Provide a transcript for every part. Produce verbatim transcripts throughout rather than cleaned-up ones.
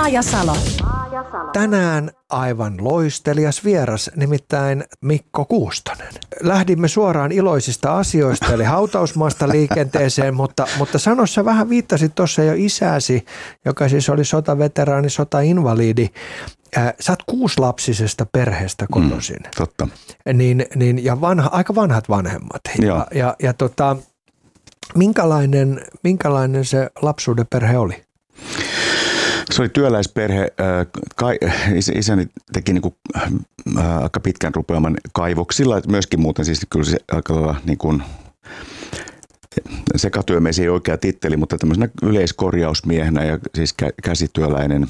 Maajasalo. Tänään aivan loistelias vieras, nimittäin Mikko Kuustonen. Lähdimme suoraan iloisista asioista, eli hautausmaasta liikenteeseen, mutta, mutta sano, sä vähän viittasit tuossa jo isääsi, joka siis oli sotaveteraani, sotainvaliidi. Äh, sä oot kuusilapsisesta perheestä kotoisin. Mm, totta. Niin, niin, ja vanha, aika vanhat vanhemmat. Joo. Ja, ja, ja tota, minkälainen, minkälainen se lapsuuden perhe oli? Se oli työläisperhe. Isäni teki niin kuin aika pitkän rupeaman kaivoksilla. Myöskin muuten siis kyllä se aika lailla niin kuin sekatyömies ei oikea titteli, mutta tämmöisenä yleiskorjausmiehenä ja siis käsityöläinen.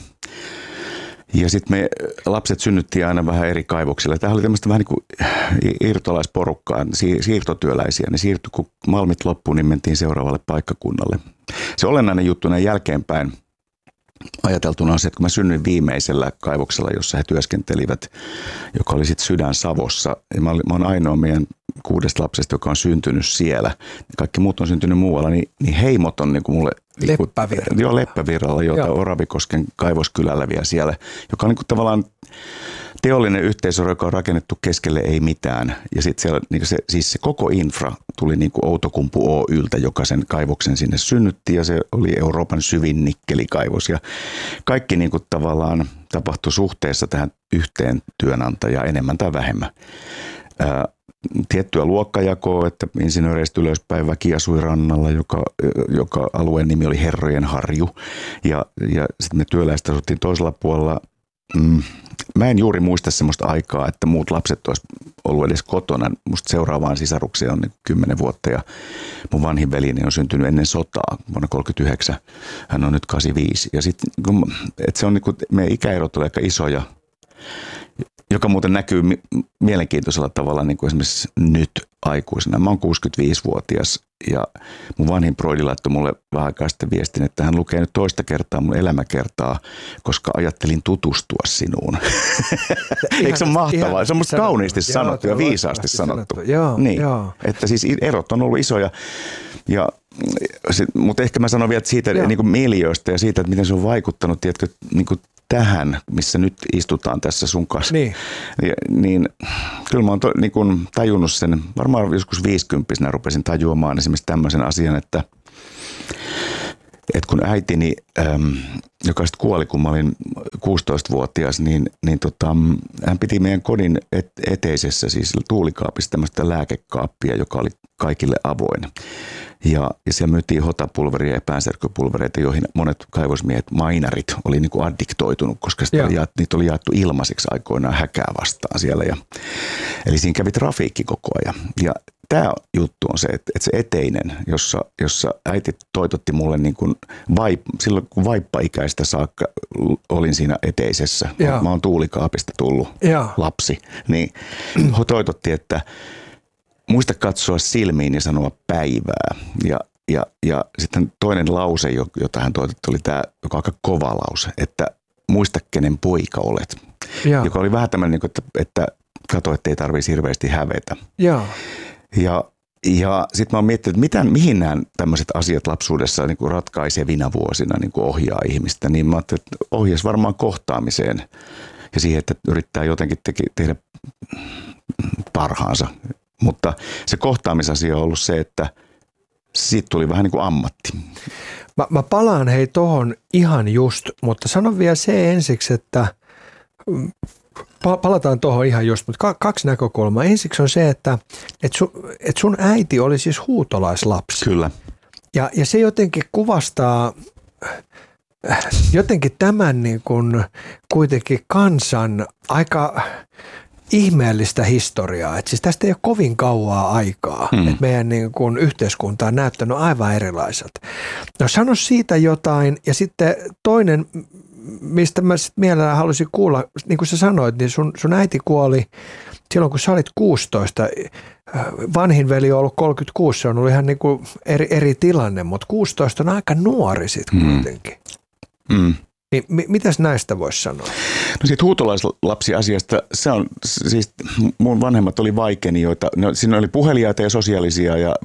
Ja sitten me lapset synnyttiin aina vähän eri kaivoksilla. Tämä oli tämmöistä vähän niin kuin irtolaisporukkaa, siirtotyöläisiä. Ne siirtyi, kun malmit loppuun, niin mentiin seuraavalle paikkakunnalle. Se olennainen juttu näin jälkeenpäin ajateltuna on se, että kun mä synnyin viimeisellä kaivoksella, jossa he työskentelivät, joka oli sitten Sydän-Savossa. Ja mä, olin, mä olen ainoa meidän kuudesta lapsesta, joka on syntynyt siellä. Kaikki muut on syntynyt muualla, niin, niin heimot on niin kuin mulle... Leppävirralla. Joo, Leppävirralla, jota joo. Oravikosken kaivoskylällä vielä siellä, joka on niin kuin tavallaan teollinen yhteisö, joka on rakennettu keskelle ei mitään. Ja sitten siellä niin se, siis se koko infra tuli niin kuin Outokumpu Oy:ltä, joka sen kaivoksen sinne synnytti, ja se oli Euroopan syvin nikkelikaivos. Ja kaikki niin kuin tavallaan tapahtui suhteessa tähän yhteen työnantajaan enemmän tai vähemmän. Ää, tiettyä luokkajakoa, että insinööreistä ylöspäin väki asui rannalla, joka, joka alueen nimi oli Herrojen Harju. Ja, ja sitten me työläiset asuttiin toisella puolella. Mm, mä en juuri muista semmoista aikaa, että muut lapset olisi ollut edes kotona. Musta seuraavaan sisaruksia on niin kymmenen vuotta ja mun vanhin veljeni on syntynyt ennen sotaa vuonna kolmekymmentäyhdeksän. Hän on nyt kahdeksankymmentäviisi. Ja sitten, että se on niin kuin, meidän ikäerot oli aika isoja, joka muuten näkyy mielenkiintoisella tavalla niin kuin esimerkiksi nyt aikuisena. Mä oon kuusikymmentäviisivuotias ja mun vanhin broidi laittoi mulle vähän aikaa sitten viestin, että hän lukee nyt toista kertaa mun elämäkertaa, koska ajattelin tutustua sinuun. Eikö se ole mahtavaa? Ihan, se on musta kauniisti joo, sanottu ja viisaasti sanottu. sanottu. Joo, niin. joo. Että siis erot on ollut isoja. Ja, mutta ehkä mä sanon vielä siitä niin kuin miljöistä ja siitä, että miten se on vaikuttanut, tiedätkö, niin kuin tähän, missä nyt istutaan tässä sun kanssa. Niin. Ja, niin kyllä mä oon to, niin kun tajunnut sen, varmaan joskus viisikymppisenä rupesin tajuamaan esimerkiksi tämmöisen asian, että, että kun äitini, äm, joka sitten kuoli, kun mä olin kuusitoistavuotias, niin, niin tota, hän piti meidän kodin et, eteisessä, siis tuulikaapissa tämmöistä lääkekaappia, joka oli kaikille avoin. Ja, ja siellä myytiin hotapulveria ja päänsärkypulvereita, joihin monet kaivosmiehet, mainarit, oli niin kuin addiktoitunut, koska sitä oli jaettu, niitä oli jaettu ilmaiseksi aikoinaan häkää vastaan siellä. Ja, eli siinä kävi trafiikki koko ajan. Ja tämä juttu on se, että, että se eteinen, jossa, jossa äiti toitotti mulle niin kuin vaip, silloin kun vaippa-ikäistä saakka olin siinä eteisessä. Ja. Mä oon tuulikaapista tullut ja. lapsi. Niin toitotti, että muista katsoa silmiin ja sanoa päivää. Ja, ja, ja sitten toinen lause, jota hän toitotti, oli tämä, joka on aika kova lause, että muista kenen poika olet. Ja. Joka oli vähän tämmöinen, että, että kato, että ei tarvitsisi hirveästi hävetä. Ja, ja, ja sitten mä oon miettinyt, että mitä, mihin nämä tämmöiset asiat lapsuudessa niin kuin ratkaisevina vuosina niin kuin ohjaa ihmistä. Niin mä ajattelin, että ohjaisi varmaan kohtaamiseen ja siihen, että yrittää jotenkin teki, tehdä parhaansa. Mutta se kohtaamisasia on ollut se, että siitä tuli vähän niin kuin ammatti. Mä, mä palaan hei tohon ihan just, mutta sanon vielä se ensiksi, että palataan tohon ihan just, mutta kaksi näkökulmaa. Ensiksi on se, että et sun, et sun äiti oli siis huutolaislapsi. Kyllä. Ja, ja se jotenkin kuvastaa jotenkin tämän niin kuin kuitenkin kansan aika ihmeellistä historiaa. Et siis tästä ei ole kovin kauaa aikaa, hmm. että meidän niin kuin yhteiskunta on näyttänyt aivan erilaiset. No sano siitä jotain ja sitten toinen, mistä mä sitten mielellään halusin kuulla, niin kuin sä sanoit, niin sun, sun äiti kuoli silloin kun sä olit kuusitoista. Vanhin veli on ollut kolmekymmentäkuusi, se on ollut ihan niin kuin eri, eri tilanne, mutta kuusitoista on aika nuori sitten kuitenkin. Hmm. Hmm. Niin mitäs näistä voisi sanoa? No siitä huutolaislapsiasiasta, se on siis, mun vanhemmat oli vaikeenijoita, no, siinä oli puheliaita ja sosiaalisia ja,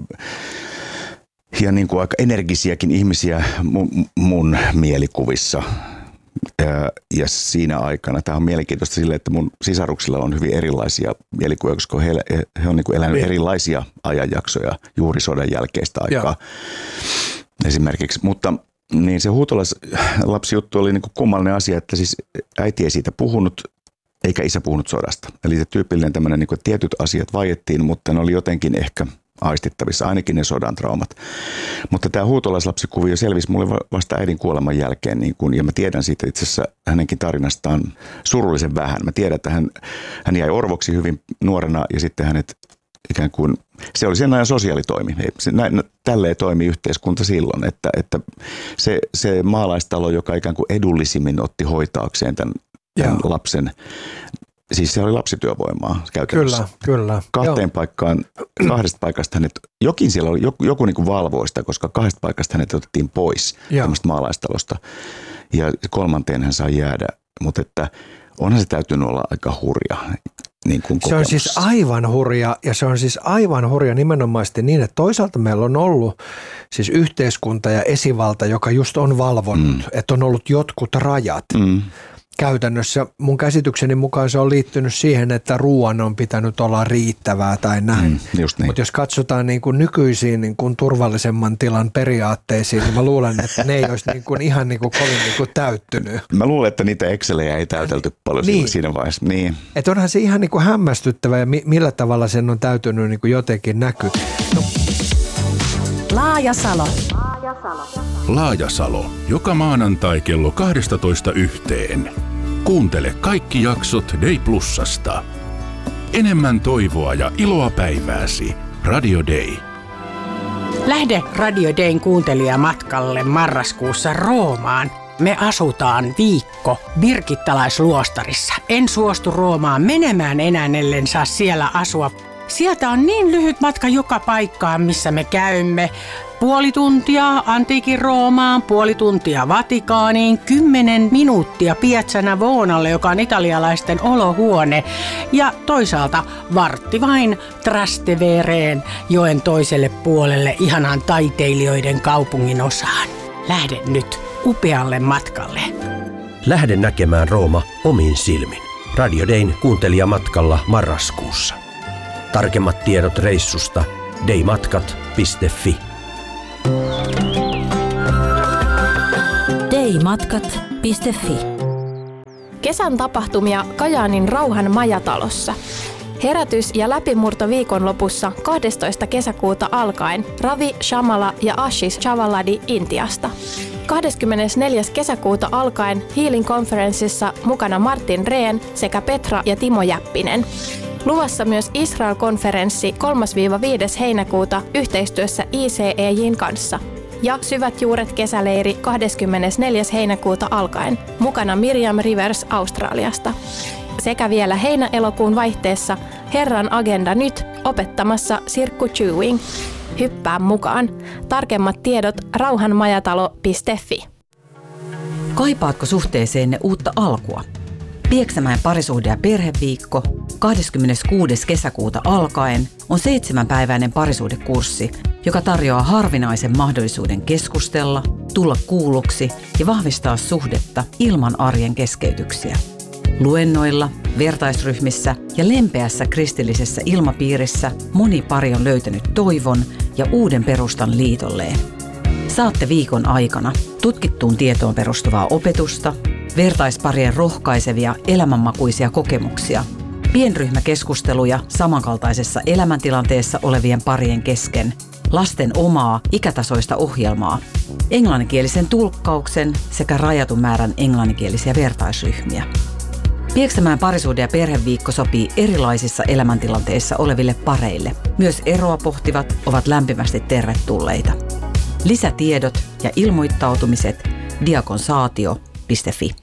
ja niin kuin aika energisiäkin ihmisiä mun, mun mielikuvissa. Ja, ja siinä aikana, tämä on mielenkiintoista sille, että mun sisaruksilla on hyvin erilaisia mielikuvia, koska he, he on niin kuin elänyt niin. erilaisia ajanjaksoja juuri sodan jälkeistä aikaa Joo. esimerkiksi. Mutta niin se huutolaislapsijuttu oli niin kuin kummallinen asia, että siis äiti ei siitä puhunut, eikä isä puhunut sodasta. Eli se tyypillinen tämmöinen, niin kuin tietyt asiat vaiettiin, mutta ne oli jotenkin ehkä aistittavissa, ainakin ne sodan traumat. Mutta tämä huutolaislapsikuvio selvisi mulle vasta äidin kuoleman jälkeen, niin kun, ja mä tiedän siitä itse asiassa hänenkin tarinastaan surullisen vähän. Mä tiedän, että hän, hän jäi orvoksi hyvin nuorena, ja sitten hänet ikään kuin, se oli sen ajan sosiaalitoimi. Se, näin, tälleen toimi yhteiskunta silloin, että, että se, se maalaistalo, joka ikään kuin edullisimmin otti hoitaakseen tämän, tämän lapsen, siis se oli lapsityövoimaa käytännössä. Kyllä, kyllä. Kahteen Joo. paikkaan, kahdesta paikasta hänet, jokin siellä oli, joku, joku niin kuin valvoista, koska kahdesta paikasta hänet otettiin pois Joo. tämmöistä maalaistalosta. Ja kolmanteen hän sai jäädä, mutta että onhan se täytynyt olla aika hurja. Niin kuin se on siis aivan hurja, ja se on siis aivan hurja nimenomaisesti niin, että toisaalta meillä on ollut siis yhteiskunta ja esivalta, joka just on valvonnut, mm. että on ollut jotkut rajat. Mm. Käytännössä mun käsitykseni mukaan se on liittynyt siihen, että ruoan on pitänyt olla riittävää tai näin. Mm, niin. Mutta jos katsotaan niin kuin nykyisiin niin kuin turvallisemman tilan periaatteisiin, niin mä luulen, että ne ei olisi niin kuin ihan niin kuin kovin niin kuin täyttynyt. Mä luulen, että niitä Excelejä ei täytelty paljon niin. siinä vaiheessa. Niin. Että onhan se ihan niin kuin hämmästyttävä ja mi- millä tavalla sen on täytynyt niin kuin jotenkin näkyä. No. Laajasalo. Laajasalo. Joka maanantai kello kaksitoista yhteen. Kuuntele kaikki jaksot Day Plusasta. Enemmän toivoa ja iloa päivääsi. Radio Day. Lähde Radio Dayn kuuntelijamatkalle marraskuussa Roomaan. Me asutaan viikko birkittalaisluostarissa. En suostu Roomaan menemään enää, ellen saa siellä asua. Sieltä on niin lyhyt matka joka paikkaan, missä me käymme. Puoli tuntia antiikin Roomaan, puoli tuntia Vatikaaniin, kymmenen minuuttia Piazza Navonalle, joka on italialaisten olohuone. Ja toisaalta vartti vain Trastevereen, joen toiselle puolelle, ihanaan taiteilijoiden kaupungin osaan. Lähde nyt upealle matkalle. Lähde näkemään Rooma omin silmin. Radio Dayn kuuntelijamatkalla marraskuussa. Tarkemmat tiedot reissusta daymatkat piste fi. daymatkat piste fi. Kesän tapahtumia Kajaanin Rauhan majatalossa. Herätys- ja läpimurto viikonlopussa kahdestoista kesäkuuta alkaen Ravi Shamala ja Ashish Chavaladi Intiasta. kahdeskymmenesneljäs kesäkuuta alkaen Healing Conferenceissa mukana Martin Rehn sekä Petra ja Timo Jäppinen. Luvassa myös Israel-konferenssi kolmas–viides heinäkuuta yhteistyössä I C E J:n kanssa. Ja Syvät juuret kesäleiri kahdeskymmenesneljäs heinäkuuta alkaen. Mukana Miriam Rivers Australiasta. Sekä vielä heinä-elokuun vaihteessa Herran agenda nyt opettamassa Sirkku Chewing. Hyppää mukaan. Tarkemmat tiedot rauhanmajatalo piste fi. Kaipaatko suhteeseenne uutta alkua? Pieksämäen parisuhde- ja perheviikko kahdeskymmeneskuudes kesäkuuta alkaen on seitsemänpäiväinen parisuhdekurssi, joka tarjoaa harvinaisen mahdollisuuden keskustella, tulla kuulluksi ja vahvistaa suhdetta ilman arjen keskeytyksiä. Luennoilla, vertaisryhmissä ja lempeässä kristillisessä ilmapiirissä moni pari on löytänyt toivon ja uuden perustan liitolleen. Saatte viikon aikana tutkittuun tietoon perustuvaa opetusta, vertaisparien rohkaisevia elämänmakuisia kokemuksia, pienryhmäkeskusteluja samankaltaisessa elämäntilanteessa olevien parien kesken, lasten omaa ikätasoista ohjelmaa, englanninkielisen tulkkauksen sekä rajatun määrän englanninkielisiä vertaisryhmiä. Pieksämäen parisuhde- ja perheviikko sopii erilaisissa elämäntilanteissa oleville pareille. Myös eroa pohtivat ovat lämpimästi tervetulleita. Lisätiedot ja ilmoittautumiset diakonsaatio piste fi.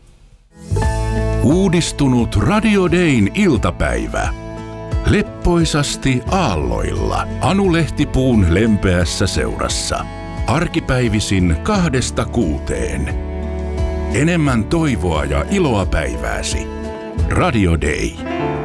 Uudistunut Radio Dayn iltapäivä. Leppoisasti aalloilla Anu Lehtipuun lempeässä seurassa. Arkipäivisin kahdesta kuuteen. Enemmän toivoa ja iloa päivääsi. Radio Day.